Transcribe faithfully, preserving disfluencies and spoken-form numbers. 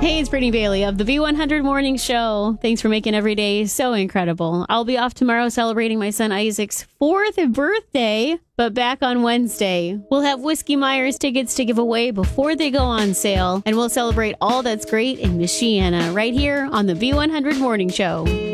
Hey, it's Brittany Bailey of the B one hundred Morning Show. Thanks for making every day so incredible. I'll be off tomorrow celebrating my son Isaac's fourth birthday, but back on Wednesday. We'll have Whiskey Myers tickets to give away before they go on sale, and we'll celebrate all that's great in Michiana right here on the B one hundred Morning Show.